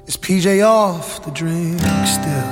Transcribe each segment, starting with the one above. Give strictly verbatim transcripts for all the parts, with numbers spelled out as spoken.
Is P J off the drink still?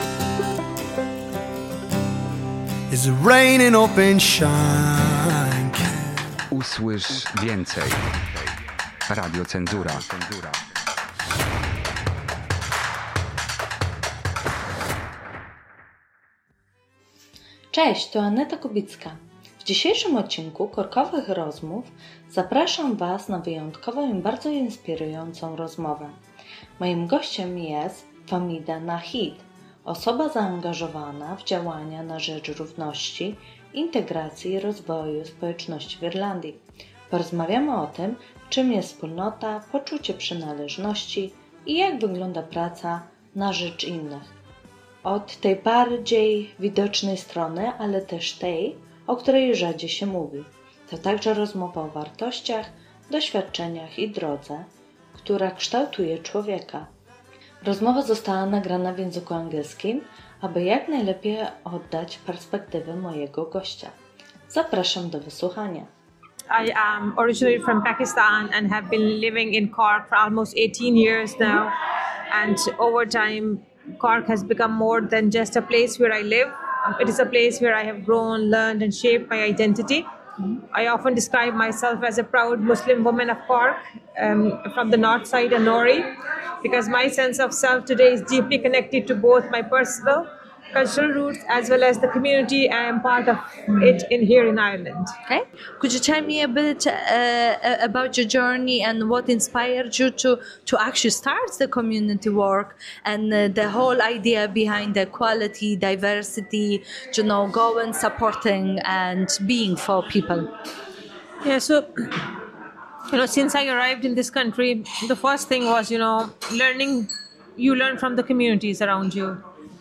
Is it raining up in Shine? Usłysz więcej. Radio Cenzura. Cześć, to Aneta Kubicka. W dzisiejszym odcinku Korkowych Rozmów zapraszam Was na wyjątkową i bardzo inspirującą rozmowę. Moim gościem jest Famida Nahid, osoba zaangażowana w działania na rzecz równości, integracji i rozwoju społeczności w Irlandii. Porozmawiamy o tym, czym jest wspólnota, poczucie przynależności i jak wygląda praca na rzecz innych. Od tej bardziej widocznej strony, ale też tej, o której rzadziej się mówi. To także rozmowa o wartościach, doświadczeniach i drodze, która kształtuje człowieka. Rozmowa została nagrana w języku angielskim, aby jak najlepiej oddać perspektywę mojego gościa. Zapraszam do wysłuchania. I am originally from Pakistan and have been living in Cork for almost eighteen years now. And over time, Cork has become more than just a place where I live. It is a place where I have grown, learned and shaped my identity. I often describe myself as a proud Muslim woman of Cork, um, from the north side of Nori, because my sense of self today is deeply connected to both my personal, cultural roots as well as the community I am part of it in here in Ireland. Okay. Could you tell me a bit uh, about your journey and what inspired you to, to actually start the community work and uh, the whole idea behind the equality, diversity, you know, going, supporting and being for people? Yeah, so, you know, since I arrived in this country, the first thing was, you know, learning, you learn from the communities around you.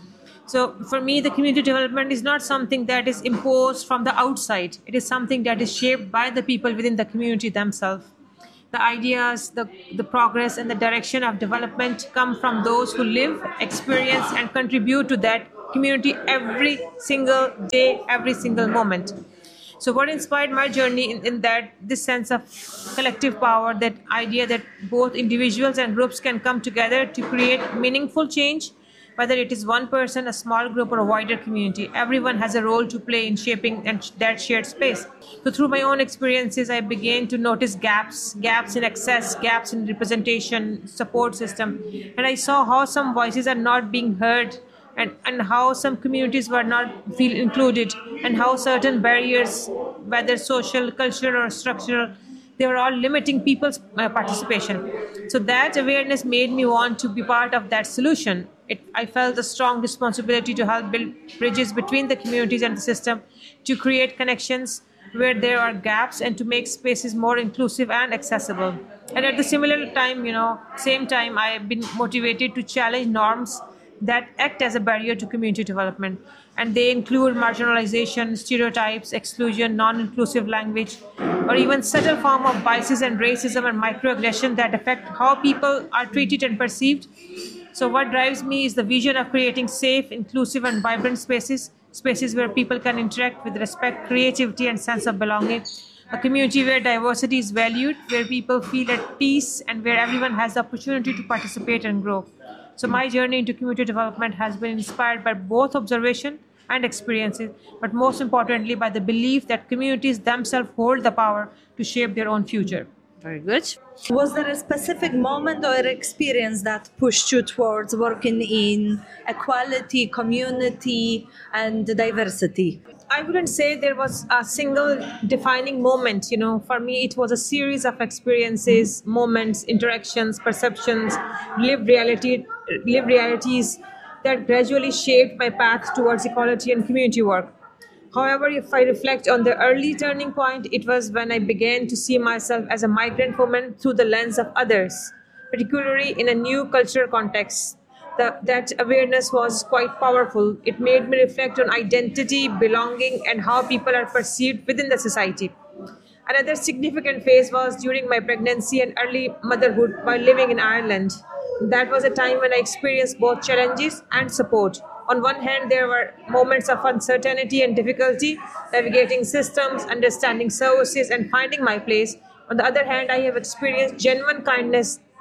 So for me, the community development is not something that is imposed from the outside. It is something that is shaped by the people within the community themselves. The ideas, the, the progress and the direction of development come from those who live, experience and contribute to that community every single day, every single moment. So what inspired my journey in, in that, this sense of collective power, that idea that both individuals and groups can come together to create meaningful change. Whether it is one person, a small group, or a wider community, everyone has a role to play in shaping that shared space. So through my own experiences, I began to notice gaps, gaps in access, gaps in representation, support system. And I saw how some voices are not being heard and, and how some communities were not feel included and how certain barriers, whether social, cultural, or structural, they were all limiting people's uh, participation. So that awareness made me want to be part of that solution. It, I felt a strong responsibility to help build bridges between the communities and the system, to create connections where there are gaps and to make spaces more inclusive and accessible. And at the similar time, you know, same time, I have been motivated to challenge norms that act as a barrier to community development. And they include marginalization, stereotypes, exclusion, non-inclusive language, or even subtle form of biases and racism and microaggression that affect how people are treated and perceived. So what drives me is the vision of creating safe, inclusive and vibrant spaces, spaces where people can interact with respect, creativity and sense of belonging. A community where diversity is valued, where people feel at peace and where everyone has the opportunity to participate and grow. So my journey into community development has been inspired by both observation and experiences, but most importantly by the belief that communities themselves hold the power to shape their own future. Very good. Was there a specific moment or experience that pushed you towards working in equality, community, and diversity? I wouldn't say there was a single defining moment. You know, for me, it was a series of experiences, moments, interactions, perceptions, lived reality, lived realities that gradually shaped my path towards equality and community work. However, if I reflect on the early turning point, it was when I began to see myself as a migrant woman through the lens of others, particularly in a new cultural context. The, that awareness was quite powerful. It made me reflect on identity, belonging, and how people are perceived within the society. Another significant phase was during my pregnancy and early motherhood while living in Ireland. That was a time when I experienced both challenges and support. On one hand, there were moments of uncertainty and difficulty, navigating systems, understanding services, and finding my place. On the other hand, I have experienced genuine kindness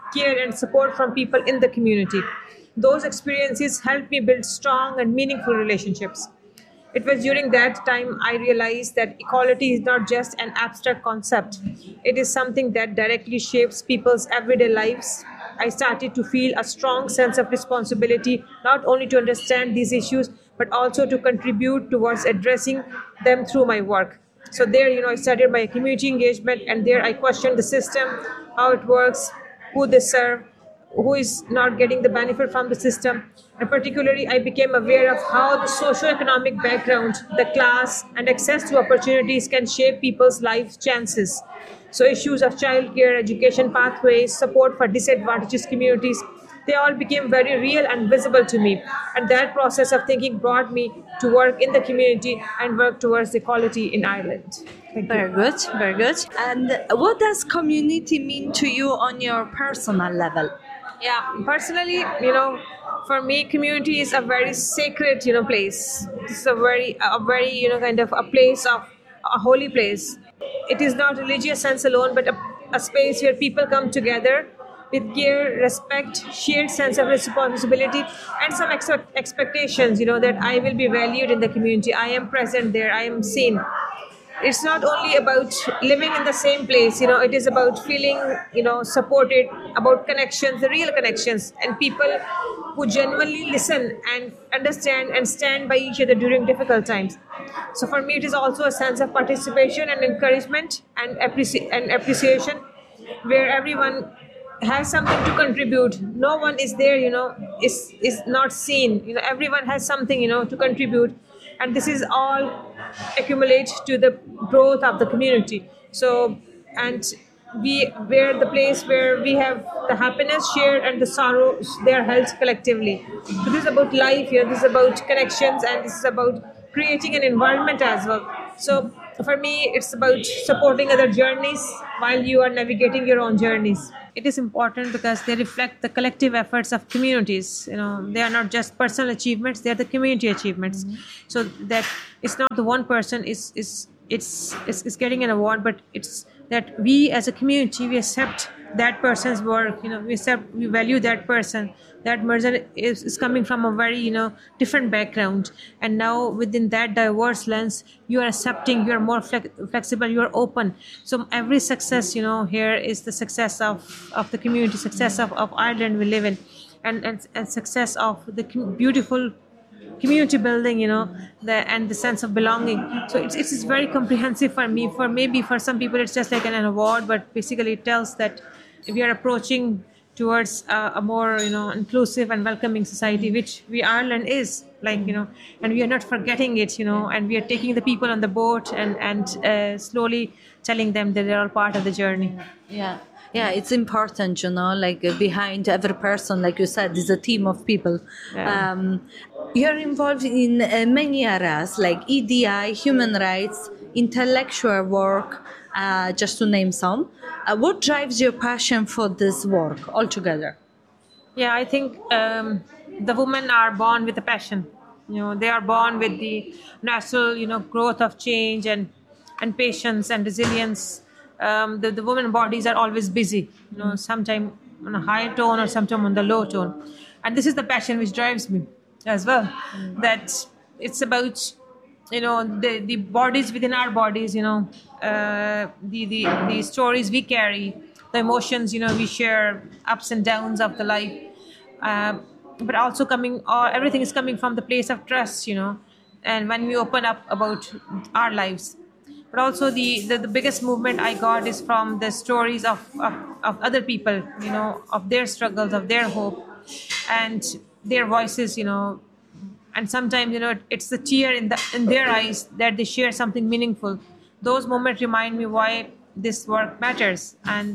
care and support from people in the community. Those experiences helped me build strong and meaningful relationships. It was during that time I realized that equality is not just an abstract concept. It is something that directly shapes people's everyday lives. I started to feel a strong sense of responsibility, not only to understand these issues, but also to contribute towards addressing them through my work. So there, you know, I started my community engagement, and there I questioned the system, how it works, who they serve, who is not getting the benefit from the system. And particularly, I became aware of how the socio-economic background, the class, and access to opportunities can shape people's life chances. So issues of childcare, education pathways, support for disadvantaged communities, they all became very real and visible to me. And that process of thinking brought me to work in the community and work towards equality in Ireland. Thank you. Very good, very good. And what does community mean to you on your personal level? Yeah, personally, you know, for me, community is a very sacred, you know, place. It's a very, a very, you know, kind of a place of a holy place. It is not religious sense alone, but a, a space where people come together with care, respect, shared sense of responsibility, and some ex- expectations, you know, that I will be valued in the community. I am present there. I am seen. It's not only about living in the same place, you know, it is about feeling, you know, supported, about connections, the real connections, and people who genuinely listen and understand and stand by each other during difficult times. So for me, it is also a sense of participation and encouragement and, appreci- and appreciation, where everyone has something to contribute. No one is there, you know, is is not seen. You know, everyone has something, you know, to contribute, and this is all accumulate to the growth of the community. So, and we we're the place where we have the happiness shared and the sorrows they are held collectively. So this is about life here. This is about connections, and this is about creating an environment as well. So for me, it's about supporting other journeys while you are navigating your own journeys. It is important because they reflect the collective efforts of communities. You know, they are not just personal achievements; they are the community achievements. Mm-hmm. So that it's not the one person is is it's is, is getting an award, but it's that we as a community we accept that person's work. You know, we accept, we value that person. That person is, is coming from a very, you know, different background, and now within that diverse lens, you are accepting, you are more flex- flexible, you are open. So every success, you know, here is the success of, of the community, success of, of Ireland we live in, and, and, and success of the com- beautiful community building, you know, the, and the sense of belonging. So it's, it's very comprehensive for me. For maybe for some people it's just like an, an award, but basically it tells that we are approaching towards uh, a more, you know, inclusive and welcoming society, which we Ireland is, like, you know, and we are not forgetting it, you know, and we are taking the people on the boat and and uh, slowly telling them that they're all part of the journey. Yeah. Yeah, it's important, you know, like uh, behind every person, like you said, is a team of people. Yeah. Um, you're involved in uh, many areas like E D I, human rights, intellectual work, uh, just to name some. Uh, what drives your passion for this work altogether? Yeah, I think um, the women are born with a passion. You know, they are born with the natural, you know, growth of change and, and patience and resilience. Um, the, the women bodies are always busy, you know, sometimes on a high tone or sometimes on the low tone. And this is the passion which drives me as well. Mm. That it's about, you know, the, the bodies within our bodies, you know, uh, the, the, the stories we carry, the emotions, you know, we share, ups and downs of the life. Uh, but also coming, uh, everything is coming from the place of trust, you know, and when we open up about our lives. But also the, the, the biggest movement I got is from the stories of, of, of other people, you know, of their struggles, of their hope, and their voices, you know. And sometimes, you know, it's the tear in the in their eyes that they share something meaningful. Those moments remind me why this work matters. And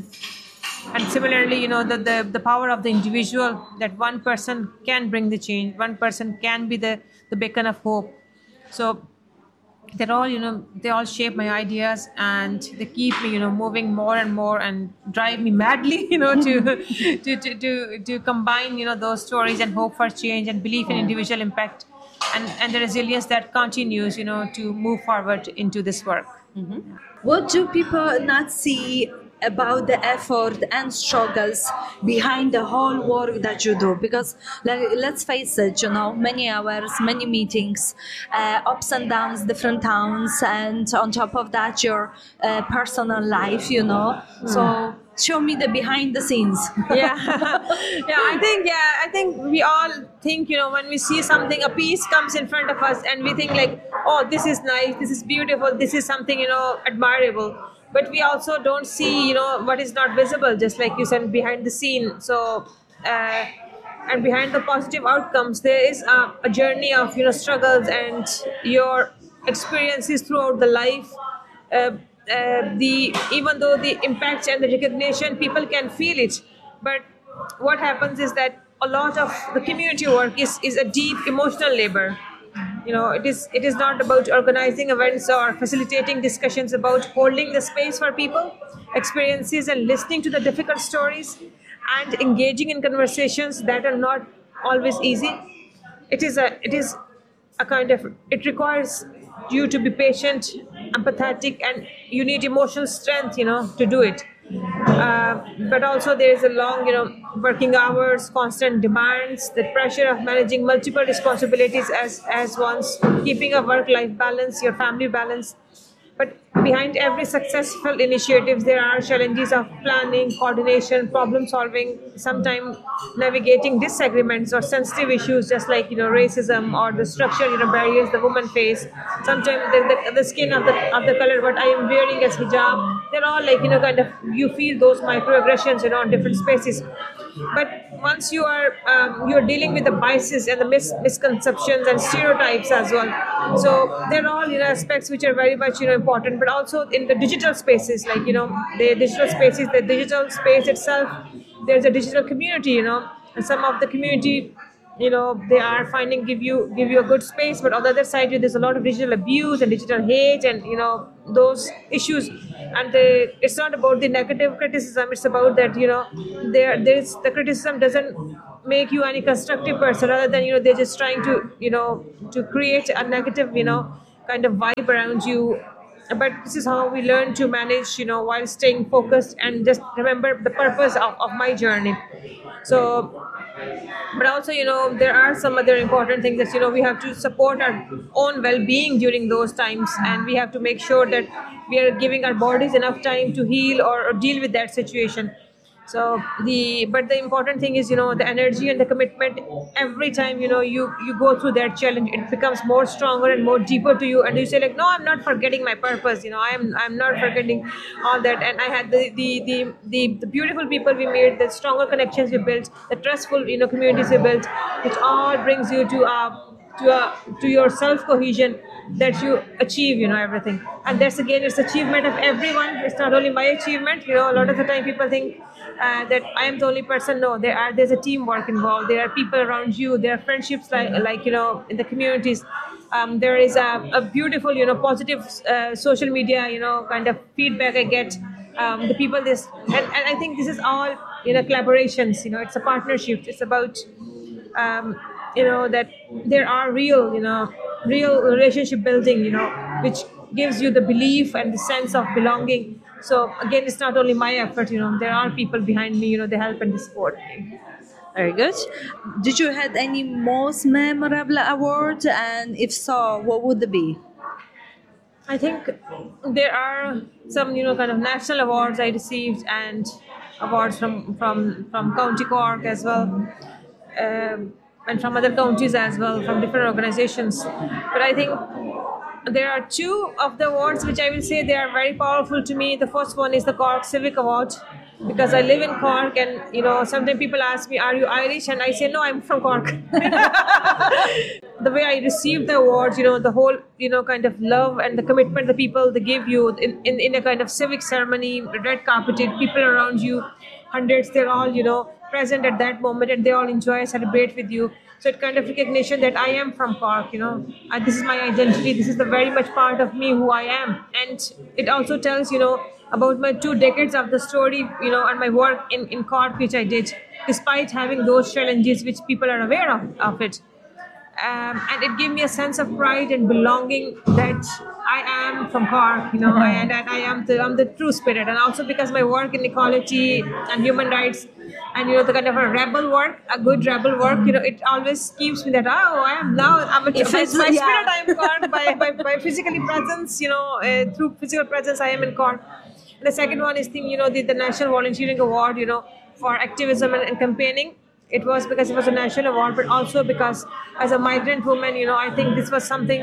and similarly, you know, the, the, the power of the individual, that one person can bring the change, one person can be the, the beacon of hope. So they're all, you know, they all shape my ideas, and they keep me, you know, moving more and more and drive me madly, you know, to, to, to, to, to combine, you know, those stories and hope for change and belief in individual impact, and, and the resilience that continues, you know, to move forward into this work. Mm-hmm. What do people not see about the effort and struggles behind the whole work that you do, because like, let's face it, you know, many hours, many meetings, uh, ups and downs, different towns, and on top of that your uh, personal life, you know. Mm. So show me the behind the scenes. yeah yeah I think yeah I think we all think, you know, when we see something, a piece comes in front of us and we think like, oh, this is nice, this is beautiful, this is something, you know, admirable. But we also don't see, you know, what is not visible, just like you said, behind the scene. So uh, and behind the positive outcomes there is a, a journey of, you know, struggles and your experiences throughout the life. uh, Uh, the even though the impact and the recognition, people can feel it, but what happens is that a lot of the community work is, is a deep emotional labor. You know, it is it is not about organizing events or facilitating discussions, about holding the space for people, experiences, and listening to the difficult stories and engaging in conversations that are not always easy. It is a it is a kind of it requires you to be patient, empathetic, and you need emotional strength, you know, to do it. Uh, but also there is a long, you know, working hours, constant demands, the pressure of managing multiple responsibilities as as once, keeping a work-life balance, your family balance. But behind every successful initiative, there are challenges of planning, coordination, problem solving, sometimes navigating disagreements or sensitive issues, just like, you know, racism or the structural, you know, barriers the women face. Sometimes the, the, the skin of the of the color what I am wearing as hijab. They're all like, you know, kind of, you feel those microaggressions, you know, in different spaces. But once you are um, you're dealing with the biases and the mis- misconceptions and stereotypes as well. So they're all, you know, aspects which are very much, you know, important. But also in the digital spaces, like, you know, the digital spaces, the digital space itself, there's a digital community, you know, and some of the community, you know, they are finding give you give you a good space, but on the other side there's a lot of digital abuse and digital hate and, you know, those issues. And the, it's not about the negative criticism, it's about that, you know, there there's the criticism doesn't make you any constructive person, rather than, you know, they're just trying to, you know, to create a negative, you know, kind of vibe around you. But this is how we learn to manage, you know, while staying focused and just remember the purpose of, of my journey. So, but also, you know, there are some other important things that, you know, we have to support our own well-being during those times, and we have to make sure that we are giving our bodies enough time to heal or, or deal with that situation. So the but the important thing is, you know, the energy and the commitment. Every time, you know, you you go through that challenge, it becomes more stronger and more deeper to you, and you say like, no, I'm not forgetting my purpose, you know, i'm i'm not forgetting all that. And I had the the the the, the beautiful people we made, the stronger connections we built, the trustful, you know, communities we built, which all brings you to a to a to your self cohesion, that you achieve, you know, everything. And that's, again, it's achievement of everyone. It's not only my achievement. You know, a lot of the time people think uh, that I am the only person. No, there are there's a teamwork involved. There are people around you. There are friendships, like like you know, in the communities. Um, there is a, a beautiful, you know, positive uh, social media, you know, kind of feedback I get. Um, the people this and, and I think this is all, you know, collaborations. You know, it's a partnership. It's about um, you know, that there are real, you know, real relationship building, you know, which gives you the belief and the sense of belonging. So again, it's not only my effort, you know, there are people behind me, you know, they help and they support me. Very good. Did you had any most memorable award, and if so, what would it be? I think there are some, you know, kind of national awards I received, and awards from from from County Cork as well. Um, and from other counties as well, from different organizations. But I think there are two of the awards which I will say they are very powerful to me. The first one is the Cork Civic Award, because I live in Cork, and, you know, sometimes people ask me, are you Irish? And I say, no, I'm from Cork. The way I received the award, you know, the whole, you know, kind of love and the commitment the people, they give you in, in, in a kind of civic ceremony, red carpeted, people around you, hundreds, they're all, you know, present at that moment, and they all enjoy, celebrate with you. So it kind of recognition that I am from Cork, you know, and this is my identity, this is the very much part of me, who I am. And it also tells, you know, about my two decades of the story, you know, and my work in, in Cork, which I did, despite having those challenges which people are aware of, of it. Um, and it gave me a sense of pride and belonging that I am from Cork, you know, and, and I am the I'm the true spirit. And also because my work in equality and human rights, and you know the kind of a rebel work, a good rebel work, you know, it always keeps me that oh, I am now I'm a by, by spirit yeah. I am Cork, by, by by physically presence, you know, uh, through physical presence I am in Cork. And the second one is thing, you know, the, the National Volunteering Award, you know, for activism and, and campaigning. It was because it was a national award, but also because as a migrant woman, you know, I think this was something,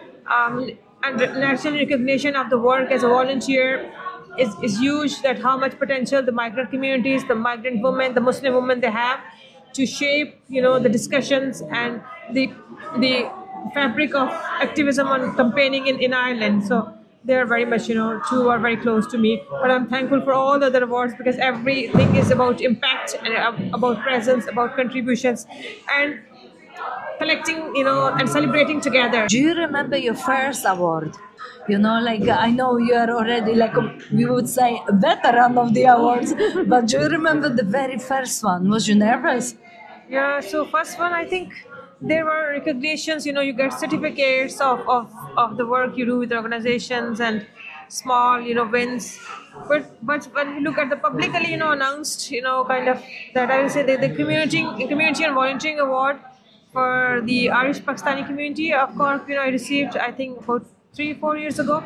um, and national recognition of the work as a volunteer is, is huge, that how much potential the migrant communities, the migrant women, the Muslim women, they have to shape, you know, the discussions and the the fabric of activism and campaigning in, in Ireland. So they are very much, you know, two are very close to me. But I'm thankful for all the other awards because everything is about impact and about presence, about contributions, and collecting, you know, and celebrating together. Do you remember your first award? You know, like I know you are already like a, we would say a veteran of the awards, but do you remember the very first one? Was you nervous? Yeah, so first one, I think there were recognitions, you know, you get certificates of, of, of the work you do with organizations and small, you know, wins. But but when you look at the publicly, you know, announced, you know, kind of that I would say the, the community community and volunteering award for the Irish Pakistani community of Cork, you know, I received I think about three, four years ago.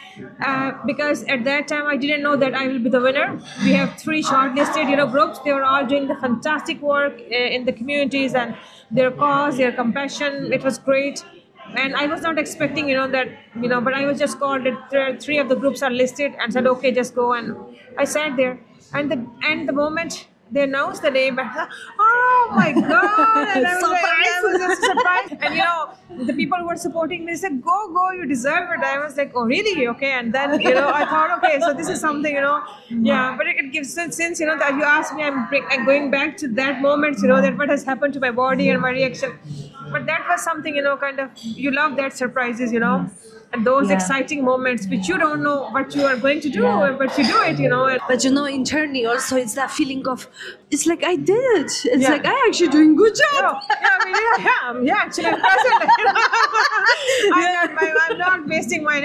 Uh, because at that time I didn't know that I will be the winner. We have three shortlisted, you know, groups. They were all doing the fantastic work uh, in the communities and their cause, their compassion. It was great, and I was not expecting, you know, that, you know, but I was just called. That three of the groups are listed, and said, okay, just go. And I sat there, and the and the moment they announced the name, I thought, oh my God! And I was, like, I was just surprised. And you know, the people who were supporting me said, go, go, you deserve it. I was like, oh, really? Okay. And then, you know, I thought, okay, so this is something, you know, yeah, but it, it gives, since, you know, that you asked me, I'm, bring, I'm going back to that moment, you know, that what has happened to my body and my reaction. But that was something, you know, kind of, you love that surprises, you know. And those Yeah. exciting moments which you don't know what you are going to do, Yeah. but you do it, you know. But you know, internally also it's that feeling of, it's like I did it. It's Yeah. like I actually doing good job. Yeah, yeah, I mean, yeah, yeah, I'm yeah, actually present. I'm, not, I'm not wasting my